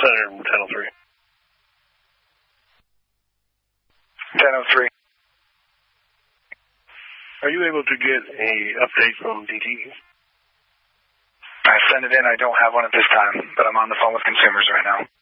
Center, 1003. 1003. Are you able to get a update from DT? I sent it in. I don't have one at this time, but I'm on the phone with consumers right now.